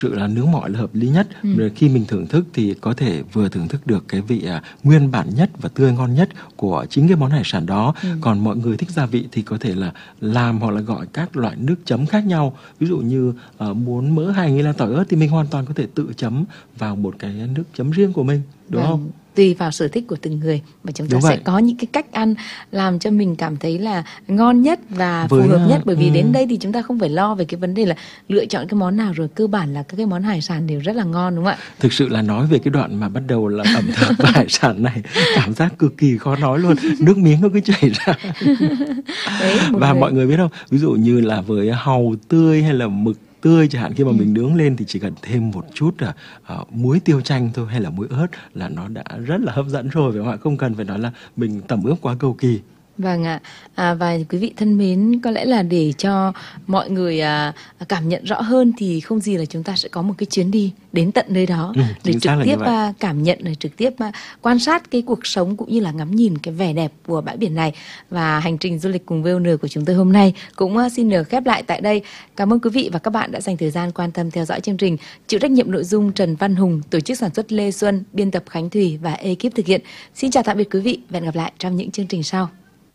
Sự là nướng mọi là hợp lý nhất. Rồi khi mình thưởng thức thì có thể vừa thưởng thức được cái vị nguyên bản nhất và tươi ngon nhất của chính cái món hải sản đó. Còn mọi người thích gia vị thì có thể là làm hoặc là gọi các loại nước chấm khác nhau. Ví dụ như muốn mỡ hành hay là tỏi ớt thì mình hoàn toàn có thể tự chấm vào một cái nước chấm riêng của mình, đúng không? Tùy vào sở thích của từng người mà chúng ta Đúng sẽ vậy. có những cái cách ăn làm cho mình cảm thấy là ngon nhất và phù Với, hợp nhất. Bởi vì đến đây thì chúng ta không phải lo về cái vấn đề là lựa chọn cái món nào, rồi cơ bản là các cái món hải sản đều rất là ngon, đúng không ạ? Thực sự là nói về cái đoạn mà bắt đầu là ẩm thực và hải sản này, cảm giác cực kỳ khó nói luôn, nước miếng nó cứ chảy ra. Đấy, Và mọi người biết không, ví dụ như là với hàu tươi hay là mực tươi chẳng hạn, khi mà mình nướng lên thì chỉ cần thêm một chút muối tiêu chanh thôi hay là muối ớt là nó đã rất là hấp dẫn rồi, phải không ạ? Không cần phải nói là mình tẩm ướp quá cầu kỳ. Vâng ạ. Và quý vị thân mến, có lẽ là để cho mọi người cảm nhận rõ hơn thì không gì là chúng ta sẽ có một cái chuyến đi đến tận nơi đó để trực tiếp cảm nhận, để trực tiếp quan sát cái cuộc sống cũng như là ngắm nhìn cái vẻ đẹp của bãi biển này. Và hành trình du lịch cùng VON của chúng tôi hôm nay cũng xin được khép lại tại đây. Cảm ơn quý vị và các bạn đã dành thời gian quan tâm theo dõi chương trình. Chịu trách nhiệm nội dung Trần Văn Hùng, tổ chức sản xuất Lê Xuân, biên tập Khánh Thủy và ekip thực hiện. Xin chào tạm biệt quý vị và hẹn gặp lại trong những chương trình sau.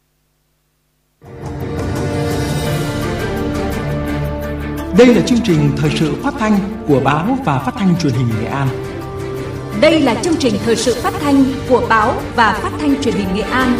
Đây là chương trình thời sự phát thanh của báo và phát thanh truyền hình Nghệ An. Đây là chương trình thời sự phát thanh của báo và phát thanh truyền hình Nghệ An.